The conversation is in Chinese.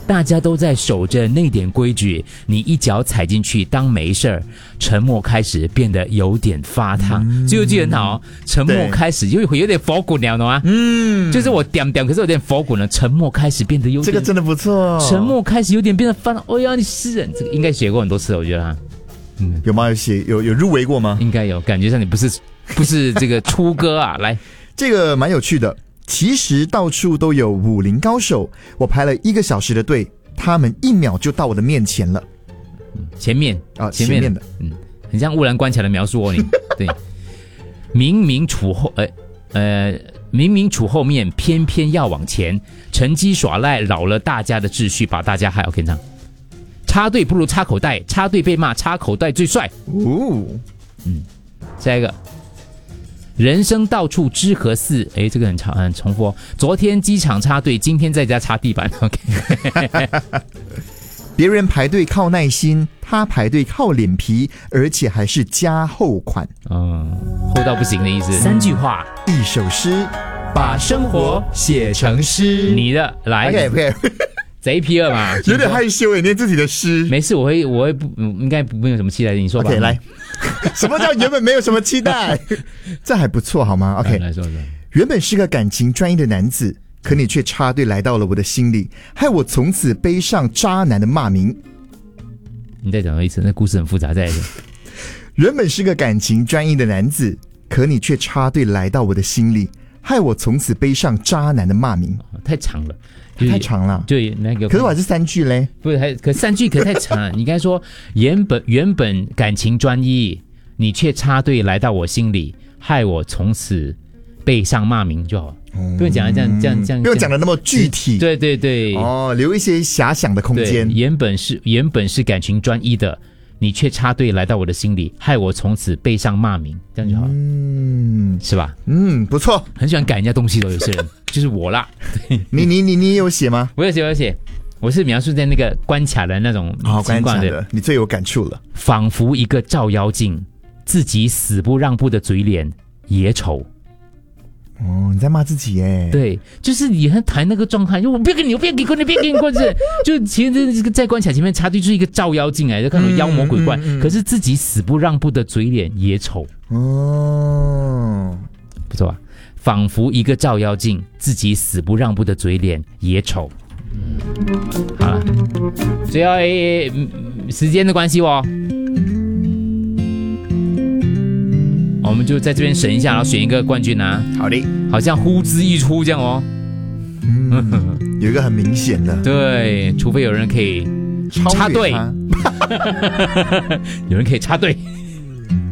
大家都在守着那点规矩，你一脚踩进去当没事儿，沉默开始变得有点发烫。最后记得很好，沉默开始有点佛滚了，懂吗？就是我点，可是有点佛滚了。沉默开始变得有点， 这个真的不错。 沉默开始有点变得发烫。哎呀，你诗人，这个应该写过很多次了，我觉得。 有吗？有入围过吗？ 应该有，感觉上你不是这个初歌啊。来， 这个蛮有趣的。其实到处都有武林高手，我排了1个小时的队，他们1秒就到我的面前了。 前面的， 很像乌兰关卡的描述哦，你对，明明处后面，偏偏要往前，趁机耍赖，扰了大家的秩序，把大家害。OK， 唱，插队不如插口袋，插队被骂，插口袋最帅。下一个。人生到处知何似？这个很重复哦。昨天机场插队，今天在家擦地板。OK， 别人排队靠耐心，他排队靠脸皮，而且还是加厚款。 厚到不行的意思。3句话 ，1首诗， 把生活写成诗。你的来 ，OK， 贼批二嘛， 有点害羞念自己的诗。 没事，我会不应该没有什么期待，你说吧。 OK， 来。什么叫原本没有什么期待？这还不错好吗 ？OK， 来说。 原本是个感情专一的男子，可你却插队来到了我的心里，害我从此背上渣男的骂名。 你再讲一次，那故事很复杂，再来一次。 原本是个感情专一的男子，可你却插队来到我的心里，害我从此背上渣男的骂名。 太长了。 太长了， 就那个， 可是我还是3句嘞， 不是，可3句可太长了。你刚才说原本感情专一，你却插队来到我心里，害我从此背上骂名就好，不用讲这样， 不用讲的那么具体。 对， 留一些遐想的空间。 原本是感情专一的，你却插队来到我的心里，害我从此背上骂名，这样就好了。是吧？ 不错。 很喜欢改人家东西的有些人，就是我啦。 你有写吗？ 我有写，我是描述在那个关卡的那种情况的。 你最有感触了。 仿佛一个照妖镜，自己死不让步的嘴脸也丑。 你在骂自己耶？ 对，就是你很谈那个状态，就我别给你过去，就其实这个在关卡前面插队就是一个照妖镜就看到妖魔鬼怪，可是自己死不让步的嘴脸也丑。不错吧？仿佛一个照妖镜，自己死不让步的嘴脸也丑。好了，最后时间的关系我们就在这边审一下，然后选一个冠军啊。 好的， 好像呼之欲出这样哦。 有一个很明显的， 对，除非有人可以插队，有人可以插队。